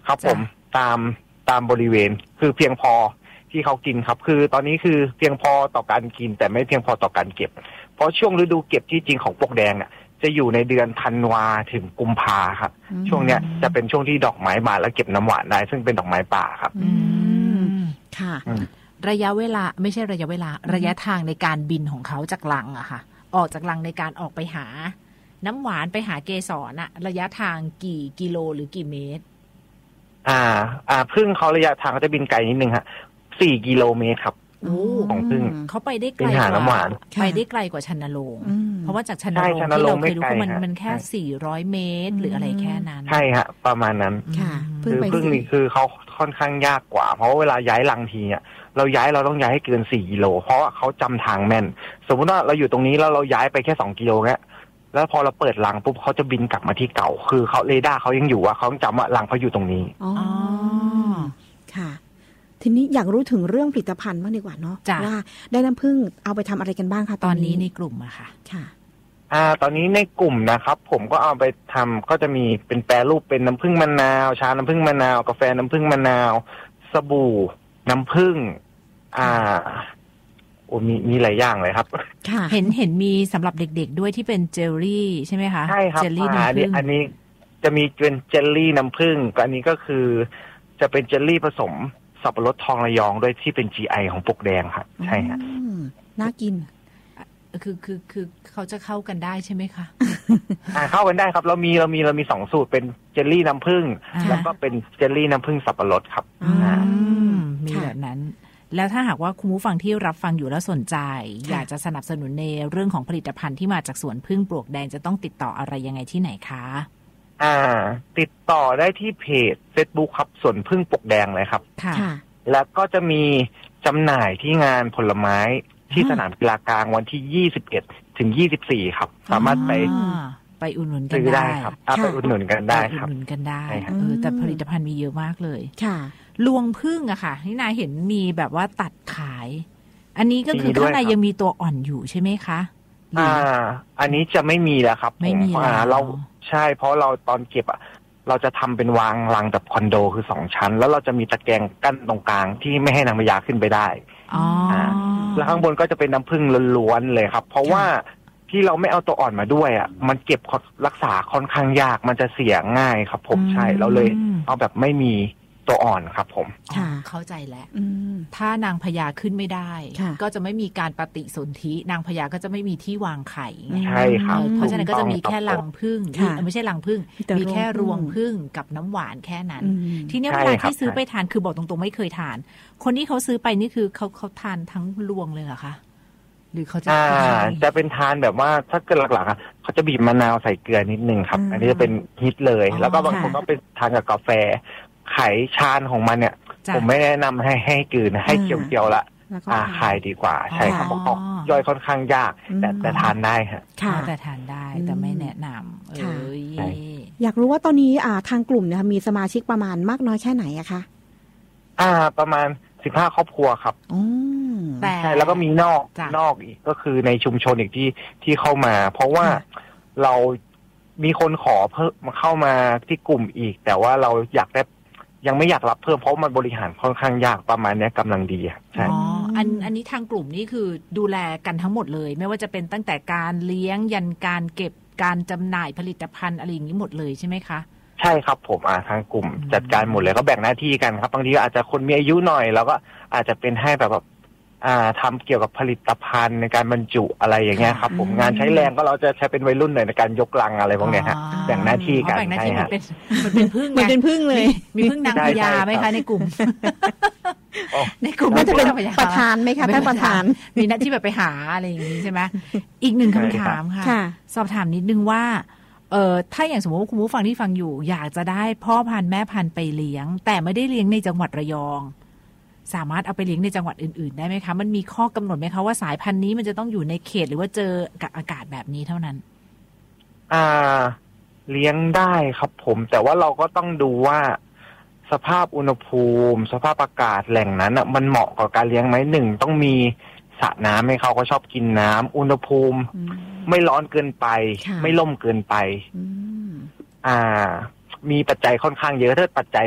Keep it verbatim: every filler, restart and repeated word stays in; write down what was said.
ครับผมตามตามบริเวณคือเพียงพอที่เขากินครับคือตอนนี้คือเพียงพอต่อการกินแต่ไม่เพียงพอต่อการเก็บเพราะช่วงฤดูเก็บที่จริงของปกแดงอ่ะจะอยู่ในเดือนธันวาถึงกุมภาครับช่วงเนี้ยจะเป็นช่วงที่ดอกไม้บานและเก็บน้ำหวานได้ซึ่งเป็นดอกไม้ป่าครับอืมค่ะระยะเวลาไม่ใช่ระยะเวลาระยะทางในการบินของเขาจากรังอะค่ะออกจากรังในการออกไปหาน้ำหวานไปหาเกสรอะระยะทางกี่กิโลหรือกี่เมตรอ่าอ่าพึ่งเขาระยะทางเขาจะบินไกลนิดนึงฮะสี่กิโลเมตรครับของพึ่งเขาไปได้ไกลกว่าไปได้ไกลกว่าชันนรงค์เพราะว่าจากชันนรงค์ที่เราเคยรู้ว่ามันมันแค่สี่ร้อยเมตรหรืออะไรแค่นั้นใช่ฮะประมาณนั้นคือพึ่งนี่คือเขาค่อนข้างยากกว่าเพราะเวลาย้ายรังทีเนี่ยเราย้ายเราต้องย้ายให้เกินสี่กิโลเพราะว่าเขาจำทางแม่นสมมติว่าเราอยู่ตรงนี้แล้วเราย้ายไปแค่สองกิโลเงี้ยแล้วพอเราเปิดรังปุ๊บเขาจะบินกลับมาที่เก่าคือเขาเรดาร์เขายังอยู่ว่าเขาจำว่ารังเขาอยู่ตรงนี้อ๋อค่ะทีนี้อยากรู้ถึงเรื่องผลิตภัณฑ์บ้างดีกว่าเนาะว่าได้น้ำผึ้งเอาไปทำอะไรกันบ้างคะตอนนี้ในกลุ่มอะค่ะค่ะอ่าตอนนี้ในกลุ่มนะครับผมก็เอาไปทำก็จะมีเป็นแปรรูปเป็นน้ำผึ้งมะนาวชาน้ำผึ้งมะนาวกาแฟน้ำผึ้งมะนาวสบู่น้ำผึ้งอ่าโอ้มีมีหลายอย่างเลยครับเห็นเห็นมีสำหรับเด็กๆด้วยที่เป็นเจลลี่ใช่ไหมคะใช่ครับเจลลี่น้ำผึ้งอันนี้จะมีเป็นเจลลี่น้ำผึ้งก็อันนี้ก็คือจะเป็นเจลลี่ผสมสับปะรดทองระยองด้วยที่เป็น จี ไอ ของปกแดงครับใช่ฮะน่ากินคือคือคือเขาจะเข้ากันได้ใช่ไหมคะอ่าเข้ากันได้ครับเรามีเรามีเรามีสองสูตรเป็นเจลลี่น้ำผึ้งแล้วก็เป็นเจลลี่น้ำผึ้งสับปะรดครับมีแบบนั้นแล้วถ้าหากว่าคุณผู้ฟังที่รับฟังอยู่แล้วสนใจอยากจะสนับสนุนในเรื่องของผลิตภัณฑ์ที่มาจากสวนผึ้งปลวกแดงจะต้องติดต่ออะไรยังไงที่ไหนคะอ่าติดต่อได้ที่เพจ Facebook ครับสวนผึ้งปลวกแดงเลยครับค่ะแล้วก็จะมีจำหน่ายที่งานผลไม้ที่สนามกีฬากลางวันที่ยี่สิบเอ็ดถึงยี่สิบสี่ครับสามารถไปไปอุดหนุนกันได้ครับไปอุดหนุนกันได้ครับอุดหนุนกันได้เออแต่ผลิตภัณฑ์มีเยอะมากเลยค่ะรวงผึ้งอะค่ะที่นายเห็นมีแบบว่าตัดขายอันนี้ก็คือข้างในยังมีตัวอ่อนอยู่ใช่ไหมคะอ่าอันนี้จะไม่มีแล้วครับไม่มีแล้วเราใช่เพราะเราตอนเก็บอะเราจะทำเป็นวางรังแบบคอนโดคือสองชั้นแล้วเราจะมีตะแกรงกั้นตรงกลางที่ไม่ให้นางพญาขึ้นไปได้อ๋อแล้วข้างบนก็จะเป็นน้ำผึ้งล้วนๆเลยครับเพราะว่าที่เราไม่เอาตัวอ่อนมาด้วยอ่ะมันเก็บรักษาค่อนข้างยากมันจะเสียง่ายครับผมใช่เราเลยเอาแบบไม่มีตัวอ่อนครับผมเข้าใจแล้วถ้านางพญาขึ้นไม่ได้ก็จะไม่มีการปฏิสนธินางพญาก็จะไม่มีที่วางไข่ใช่ครับเพราะฉะนั้นก็จะมีแค่รังผึ้งไม่ใช่รังผึ้งมีแค่รวงผึ้งกับน้ำหวานแค่นั้นทีนี้เวลาที่ซื้อไปทานคือบอกตรงๆไม่เคยทานคนที่เขาซื้อไปนี่คือเขาเขาทานทั้งรวงเลยเหรอคะหรือเขาจะอ่าจะเป็นทานแบบว่าถ้าเกิดหลักๆอ่ะเขาจะบีบมะนาวใส่เกลือนิดนึงครับอันนี้จะเป็นฮิตเลยแล้วก็บางคนก็ไปทานกับกาแฟไขชานของมันเนี่ยผมไม่แนะนำให้ให้กลืนให้เคี้ยวๆละอ่าคายดีกว่าใช่ครับเพราะย่อยค่อนข้างยากแต่แต่ทานได้ค่ะแต่ทานได้แต่ไม่แนะนำเอออยากรู้ว่าตอนนี้อ่าทางกลุ่มเนี่ยมีสมาชิกประมาณมากน้อยแค่ไหนอะคะอ่าประมาณสิบห้าครอบครัวครับใช่แล้วก็มีนอกนอกอีกก็คือในชุมชนอีกที่ที่เข้ามาเพราะว่าเรามีคนขอเพิ่มมาเข้ามาที่กลุ่มอีกแต่ว่าเราอยากได้ยังไม่อยากรับเพิ่มเพราะมันบริหารค่อนข้างยากประมาณนี้กำลังดีใช่อ๋ออันอันนี้ทางกลุ่มนี่คือดูแลกันทั้งหมดเลยไม่ว่าจะเป็นตั้งแต่การเลี้ยงยันการเก็บการจำหน่ายผลิตภัณฑ์อะไรอย่างนี้หมดเลยใช่ไหมคะใช่ครับผมอ่าทางกลุ่มจัดการหมดเลยก็แบ่งหน้าที่กันครับบางทีอาจจะคนมีอายุหน่อยแล้วก็อาจจะเป็นให้แบบแบบอ่าทำเกี่ยวกับผลิตภัณฑ์ในการบรรจุอะไรอย่างเงี้ยครับผมงานใช้แรงก็เราจะใช้เป็นวัยรุ่นหน่อยในการยกลังอะไรพวกเนี้ยฮะแบ่งหน้าที่กันแบ่งหน้าที่มันเป็นมันเป็นพึ่งมันเป็นพึ่งเลยมีพึ่งนางพญาไหมคะในกลุ่มในกลุ่มน่าจะเป็นประธานไหมคะท่านประธานมีหน้าที่แบบไปหาอะไรอย่างนี้ใช่ไหมอีกหนึ่งคำถามค่ะสอบถามนิดนึงว่าเอ่อถ้าอย่างสมมติว่าคุณผู้ฟังที่ฟังอยู่อยากจะได้พ่อพันธุ์แม่พันธุ์ไปเลี้ยงแต่ไม่ได้เลี้ยงในจังหวัดระยองสามารถเอาไปเลี้ยงในจังหวัดอื่นๆได้ไหมคะมันมีข้อกำหนดไหมคะว่าสายพันธุ์นี้มันจะต้องอยู่ในเขตหรือว่าเจอกับอากาศแบบนี้เท่านั้นอ่าเลี้ยงได้ครับผมแต่ว่าเราก็ต้องดูว่าสภาพอุณหภูมิสภาพอากาศแหล่งนั้นอ่ะมันเหมาะกับการเลี้ยงไหมหนึ่งต้องมีสระน้ำให้เขาเขาชอบกินน้ำอุณหภูมิไม่ร้อนเกินไปไม่ร่มเกินไปอ่ามีปัจจัยค่อนข้างเยอะถ้าปัจจัย